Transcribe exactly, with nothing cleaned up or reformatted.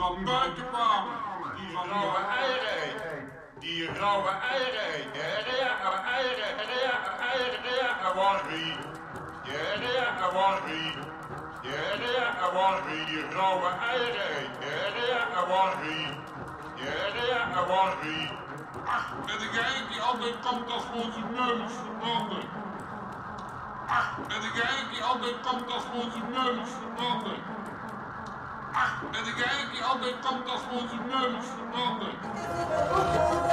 van buiten kwamen. Die rauwe eieren eet. Die rauwe eieren eet. Ja, rauwe eieren, ja, eieren, ja, wargie. Ja, ja, wargie. Ja, ja, wargie. Die rauwe eieren eet. Ja, ja, wargie. Ja, ja, wargie. Ach, en de geit die altijd komt als we onze neus verbranden. Ach, en de geit die altijd komt als we onze neus verbranden. Ach, en de geit die altijd komt als we onze neus verbranden.